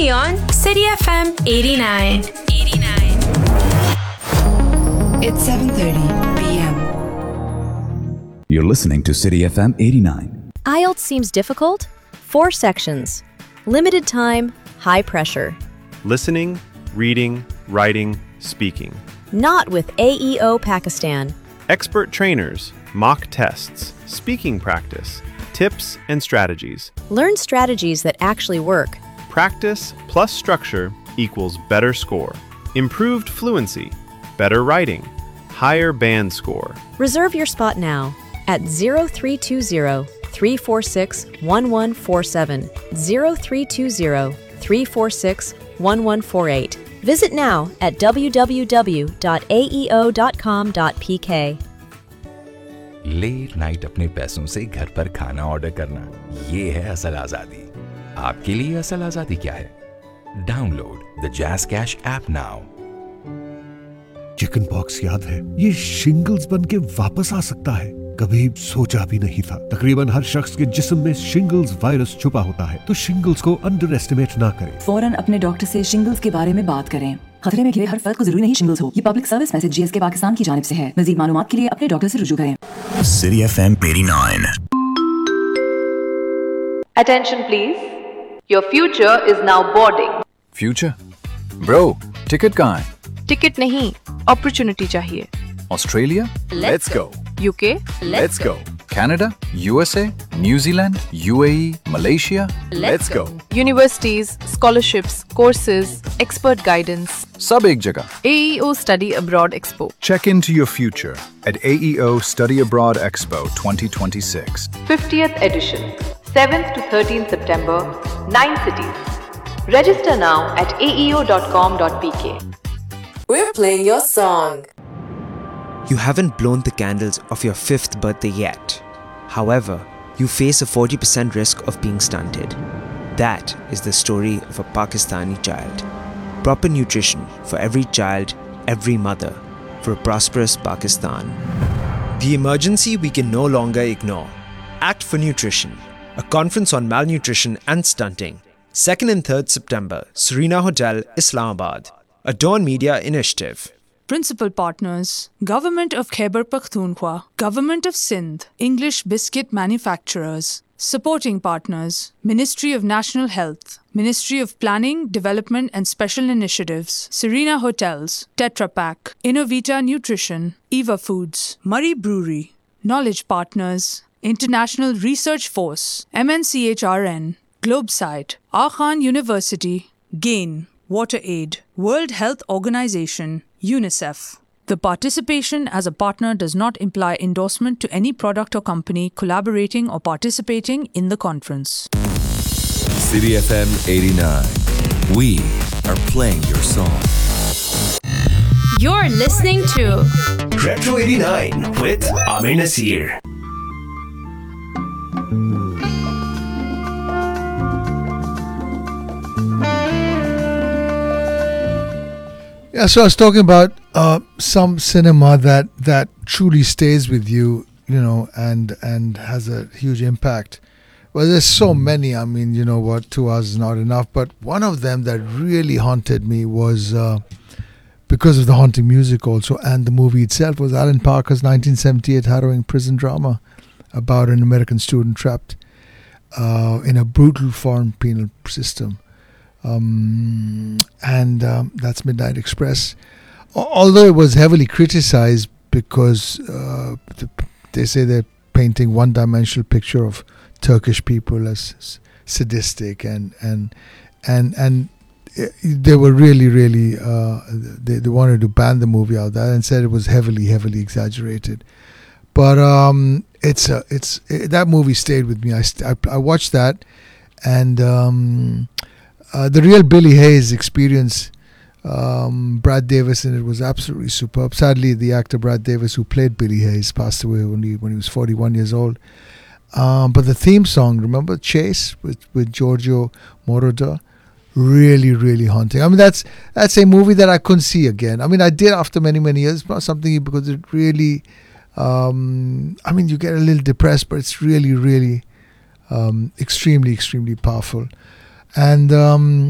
Only on City FM 89. It's 7:30 p.m. You're listening to City FM 89. IELTS seems difficult? 4 sections. Limited time, high pressure. Listening, reading, writing, speaking. Not with AEO Pakistan. Expert trainers, mock tests, speaking practice, tips and strategies. Learn strategies that actually work. Practice plus structure equals better score. Improved fluency, better writing, higher band score. Reserve your spot now at 0320-346-1147, 0320-346-1148. Visit now at www.aeo.com.pk. Late night अपने पैसों से घर पर खाना order करना, ये है असल आजादी। आपके लिए असल आजादी क्या है? Download the jazz cash app now. Chicken pox याद है? ये शिंगल्स बन के वापस आ सकता है। कभी सोचा भी नहीं था। तकरीबन हर शख्स के जिस्म में शिंगल्स वायरस छुपा होता है, तो शिंगल्स को अंडर एस्टिमेट ना करें। फौरन अपने डॉक्टर से शिंगल्स के बारे में बात करें। खतरे में घिरे हर फर्द को जरूरी नहीं शिंगल्स हो। ये public service message GSK Pakistan की जानिब से है। मज़ीद मालूमात के लिए अपने डॉक्टर से रुजू करें। City FM 89. Attention please. Your future is now boarding. Future? Bro, ticket कहाँ है? Ticket नहीं, opportunity चाहिए. Australia? Let's go. UK? Let's go. Canada? USA? New Zealand? UAE? Malaysia? Let's go. Universities, scholarships, courses, expert guidance. सब एक जगह. AEO Study Abroad Expo. Check into your future at AEO Study Abroad Expo 2026. 50th edition. 7th to 13th September. 9 cities. Register now at aeo.com.pk. We're playing your song. You haven't blown the candles of your 5th birthday yet. However, you face a 40% risk of being stunted. That is the story of a Pakistani child. Proper nutrition for every child, every mother, for a prosperous Pakistan. The emergency we can no longer ignore. Act for Nutrition, a conference on malnutrition and stunting. 2nd and 3rd September, Serena Hotel, Islamabad. A Dawn Media initiative. Principal partners: Government of Khyber Pakhtunkhwa, Government of Sindh, English Biscuit Manufacturers. Supporting partners: Ministry of National Health, Ministry of Planning, Development and Special Initiatives, Serena Hotels, Tetra Pak, Innovita Nutrition, Eva Foods, Murray Brewery. Knowledge partners: International Research Force, MNCHRN, Globesite, Khan University, GAIN, WaterAid, World Health Organization, UNICEF. The participation as a partner does not imply endorsement to any product or company collaborating or participating in the conference. City FM 89. We are playing your song. You're listening to Retro 89 with Amir Nasir. Yeah, so I was talking about some cinema that truly stays with you, and has a huge impact. Well, there's so many. I mean, 2 hours is not enough. But one of them that really haunted me was because of the haunting music also, and the movie itself was Alan Parker's 1978 harrowing prison drama about an American student trapped in a brutal foreign penal system. That's Midnight Express. Although it was heavily criticized because they say they're painting one-dimensional picture of Turkish people as sadistic and they were really they wanted to ban the movie out there and said it was heavily exaggerated. But that movie stayed with me. I watched that, and the real Billy Hayes experience, Brad Davis in it was absolutely superb. Sadly, the actor Brad Davis, who played Billy Hayes, passed away only when he was 41 years old. But the theme song, remember Chase with Giorgio Moroder, really haunting. I mean, that's a movie that I couldn't see again. I mean, I did after many years, not something because it really, I mean, you get a little depressed, but it's really extremely powerful. And